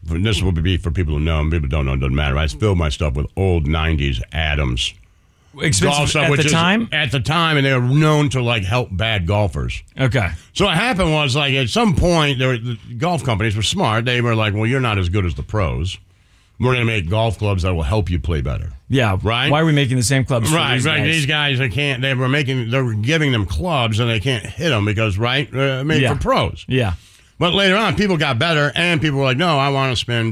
this will be for people who know, and people don't know, it doesn't matter. I filled my stuff with old 90s Adams. Expensive stuff, at the time? At the time, and they were known to, like, help bad golfers. Okay. So what happened was, like, at some point, the golf companies were smart. They were like, well, you're not as good as the pros. We're going to make golf clubs that will help you play better. Yeah. Right? Why are we making the same clubs for these guys? These guys, they were giving them clubs, and they can't hit them because, made for pros. Yeah. But later on, people got better, and people were like, no, I want to spend,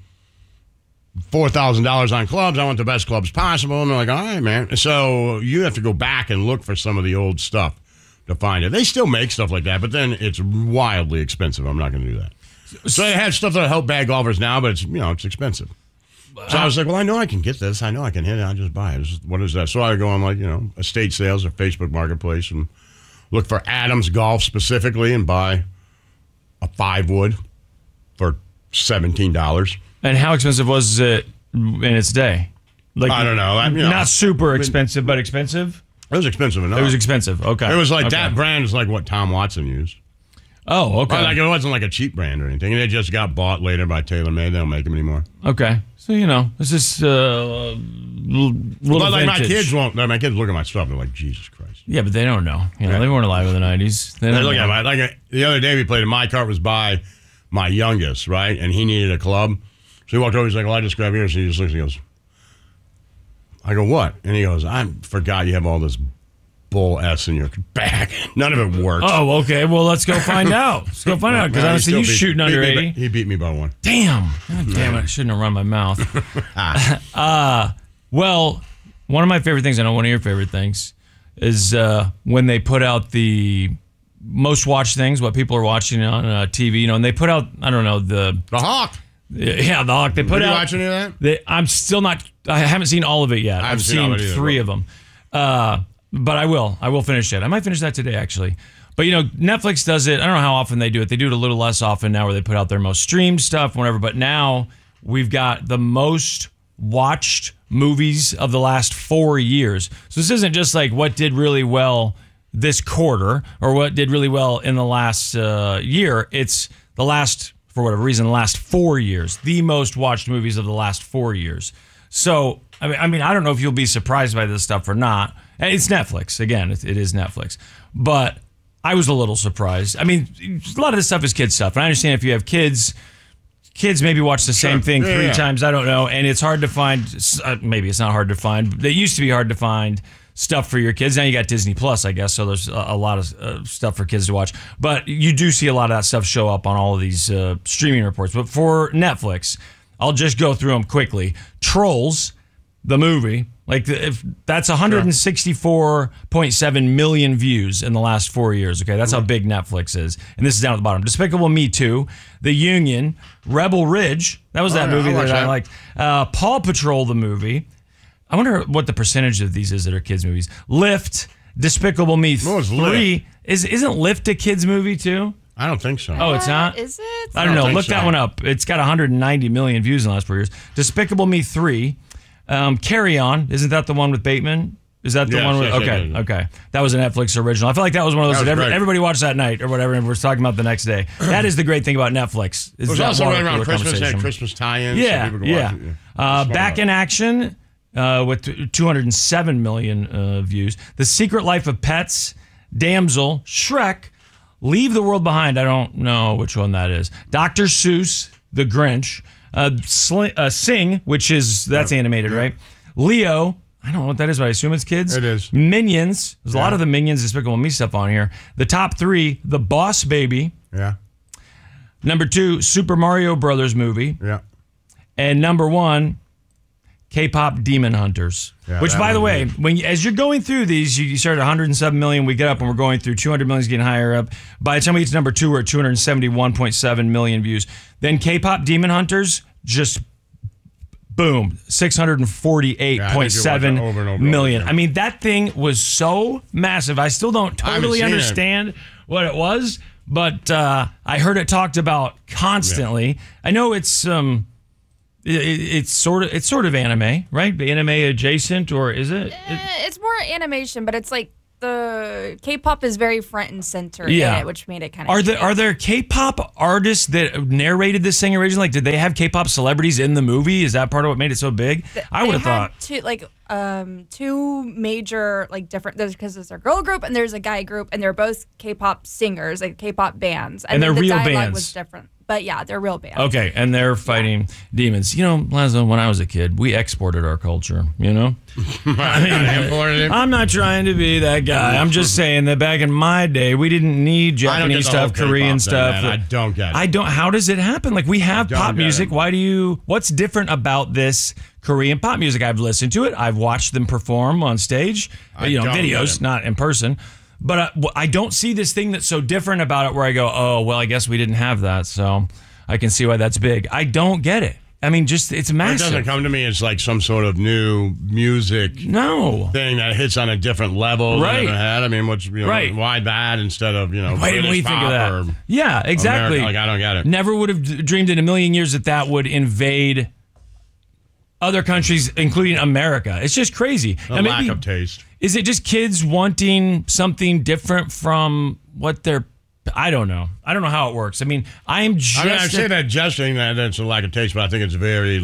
$4,000 on clubs. I want the best clubs possible. And they're like, all right, man. So you have to go back and look for some of the old stuff to find it. They still make stuff like that, but then it's wildly expensive. I'm not going to do that. So they have stuff that help bad golfers now, but it's, it's expensive. So I was like, well, I know I can get this. I know I can hit it. I'll just buy it. What is that? So I go on, like, estate sales or Facebook Marketplace and look for Adams Golf specifically and buy a 5-wood for $17. And how expensive was it in its day? Like, I don't know. Not super expensive, but expensive? It was expensive enough. It was expensive. Okay. It was like that brand is like what Tom Watson used. Oh, okay. Like it wasn't like a cheap brand or anything. It just got bought later by TaylorMade. They don't make them anymore. Okay. So, this is little but like vintage. my kids look at my stuff and they're like, Jesus Christ. Yeah, but they don't know. They weren't alive in the 90s. They look at my, like the other day we played, and my cart was by my youngest, right? And he needed a club. So he walked over, he's like, well, I just grab yours. And he just looks and he goes, I go, what? And he goes, I forgot you have all this bull S in your bag. None of it works. Oh, okay. Well, let's go find out. Let's go find out, because I see you shooting under 80. He beat me by one. Damn. God damn it. I shouldn't have run my mouth. Well, one of my favorite things, I know one of your favorite things, is when they put out the most watched things, what people are watching on TV, and they put out, I don't know, the Hawk. Yeah, the Hawk. They put out. You watching any of that? I'm still not. I haven't seen all of it yet. I've seen 3 of them, but I will. I will finish it. I might finish that today, actually. But Netflix does it. I don't know how often they do it. They do it a little less often now, where they put out their most streamed stuff, whatever. But now we've got the most watched movies of the last 4 years. So this isn't just like what did really well this quarter or what did really well in the last year. It's the last, for whatever reason, the last 4 years, the most watched movies of the last 4 years. So, I mean, I don't know if you'll be surprised by this stuff or not. And it's Netflix. Again, it is Netflix. But I was a little surprised. I mean, a lot of this stuff is kid stuff. And I understand if you have kids maybe watch the same thing 3 times. I don't know. And it's hard to find. Maybe it's not hard to find. It used to be hard to find stuff for your kids. Now you got Disney Plus, I guess, so there's a lot of stuff for kids to watch. But you do see a lot of that stuff show up on all of these streaming reports. But for Netflix, I'll just go through them quickly. Trolls, the movie, that's 164.7 million views in the last 4 years. Okay, that's how big Netflix is. And this is down at the bottom. Despicable Me 2, The Union, Rebel Ridge. That was that movie that I liked. Paw Patrol, the movie. I wonder what the percentage of these is that are kids' movies. Lift, Despicable Me 3. Isn't Lift a kids' movie too? I don't think so. Oh, it's not? Is it? I don't know. Look that one up. It's got 190 million views in the last 4 years. Despicable Me 3. Carry On. Isn't that the one with Bateman? Is that the one with... Okay. That was a Netflix original. I feel like that was one of those that everybody watched that night or whatever, and we're talking about the next day. That is the great thing about Netflix. It was also right around Christmas. They had Christmas tie-ins. Yeah. Back in Action... with 207 million views. The Secret Life of Pets, Damsel, Shrek, Leave the World Behind. I don't know which one that is. Dr. Seuss, The Grinch, Sing, that's animated, right? Leo, I don't know what that is, but I assume it's kids. It is. Minions. There's a lot of the Minions, Despicable Me stuff on here. The top 3, The Boss Baby. Yeah. Number 2, Super Mario Brothers movie. Yeah. And number 1, K-pop Demon Hunters, which, by the way, as you're going through these, you start at 107 million. We get up and we're going through 200 million, getting higher up. By the time we get to number 2, we're at 271.7 million views. Then K-pop Demon Hunters, just boom, 648.7 million. I mean, that thing was so massive. I still don't totally understand what it was, but I heard it talked about constantly. Yeah. I know it's it's sort of anime, right? Anime adjacent, or is it? It's more animation, but it's like the K-pop is very front and center in it, which made it kind of. Are there K-pop artists that narrated this thing originally? Like, did they have K-pop celebrities in the movie? Is that part of what made it so big? I would have thought two major different. Because there's a girl group and there's a guy group, and they're both K-pop singers, like K-pop bands, and they're real bands. Was different. But yeah, they're real bands. Okay, and they're fighting demons. You know, Laszlo, when I was a kid, we exported our culture, you know? I'm not trying to be that guy. I'm just saying that back in my day, we didn't need Japanese stuff, Korean stuff. I don't get it. How does it happen? Like, we have pop music. What's different about this Korean pop music? I've listened to it. I've watched them perform on stage, videos, not in person. But I don't see this thing that's so different about it where I go, oh, well, I guess we didn't have that, so I can see why that's big. I don't get it. I mean, it's massive. It doesn't come to me as like some sort of new music thing that hits on a different level than it had. I mean, why that instead of, why didn't we think of that? Yeah, exactly. America? Like, I don't get it. Never would have dreamed in a million years that would invade other countries, including America. It's just crazy. Lack of taste. Is it just kids wanting something different from what they're... I don't know. I don't know how it works. I mean, I say that gesturing that it's a lack of taste, but I think it's very,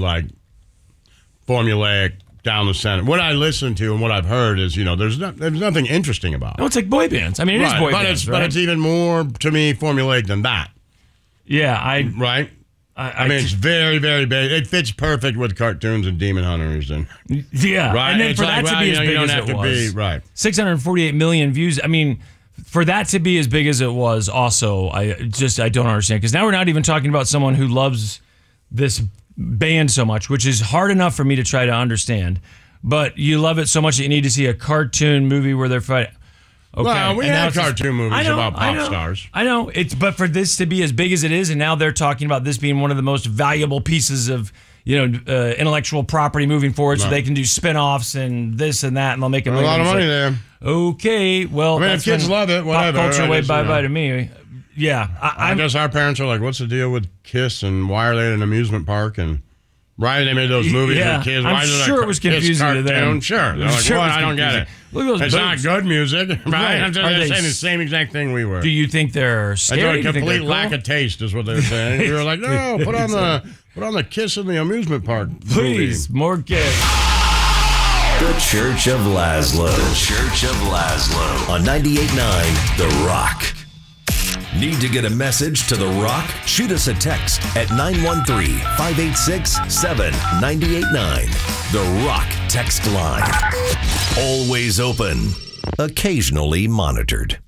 formulaic, down the center. What I listen to and what I've heard is, there's nothing interesting about it. No, it's like boy bands. I mean, it is boy bands, But it's even more, to me, formulaic than that. Yeah, Right? I mean, it's very, very big. It fits perfect with cartoons and Demon Hunters. Yeah. Right? And then for that to be as big as it was. Right. 648 million views. I mean, for that to be as big as it was also, I don't understand. Because now we're not even talking about someone who loves this band so much, which is hard enough for me to try to understand. But you love it so much that you need to see a cartoon movie where they're fighting. Okay. Well, we had cartoon movies about pop stars. I know. But for this to be as big as it is, and now they're talking about this being one of the most valuable pieces of intellectual property moving forward, so they can do spin-offs and this and that, and they'll make a lot of money there. Okay, well, if kids love it, whatever. Pop culture went bye-bye to me. Yeah. I guess our parents are like, what's the deal with Kiss, and why are they at an amusement park, and why they made those movies for kids? I'm sure it was confusing to them. Sure. They're like, what? I don't get it. It's not good music, right? I'm just saying the same exact thing we were. Do you think they're scary? A complete lack of taste is what they were saying. We were like, no, put on the Kiss in the amusement park. Please, more Kiss. The Church of Laszlo. The Church of Laszlo on 98.9 The Rock. Need to get a message to The Rock? Shoot us a text at 913-586-7989. The Rock text line. Always open. Occasionally monitored.